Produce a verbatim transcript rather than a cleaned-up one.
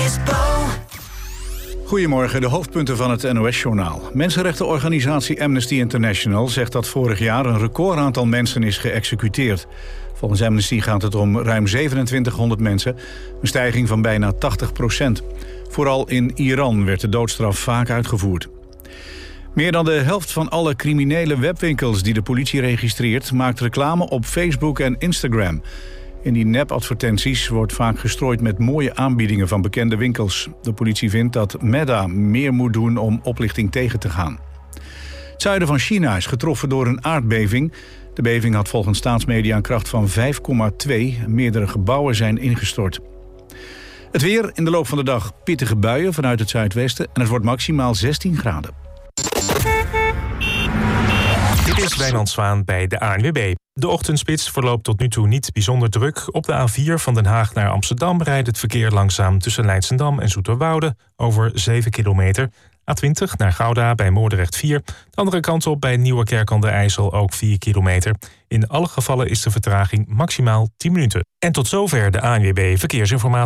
is Bo. Goedemorgen, de hoofdpunten van het N O S-journaal. Mensenrechtenorganisatie Amnesty International zegt dat vorig jaar een recordaantal mensen is geëxecuteerd. Volgens Amnesty gaat het om ruim zevenentwintighonderd mensen, een stijging van bijna tachtig procent. Vooral in Iran werd de doodstraf vaak uitgevoerd. Meer dan de helft van alle criminele webwinkels die de politie registreert maakt reclame op Facebook en Instagram. In die nepadvertenties wordt vaak gestrooid met mooie aanbiedingen van bekende winkels. De politie vindt dat Meta meer moet doen om oplichting tegen te gaan. Het zuiden van China is getroffen door een aardbeving. De beving had volgens staatsmedia een kracht van vijf komma twee. Meerdere gebouwen zijn ingestort. Het weer in de loop van de dag pittige buien vanuit het zuidwesten en het wordt maximaal zestien graden. Dit is Wijnand Zwaan bij de A N W B. De ochtendspits verloopt tot nu toe niet bijzonder druk. Op de A vier van Den Haag naar Amsterdam rijdt het verkeer langzaam tussen Leidschendam en Zoeterwoude over zeven kilometer. A twintig naar Gouda bij Moordrecht vier. De andere kant op bij Nieuwerkerk aan de IJssel ook vier kilometer. In alle gevallen is de vertraging maximaal tien minuten. En tot zover de A N W B Verkeersinformatie.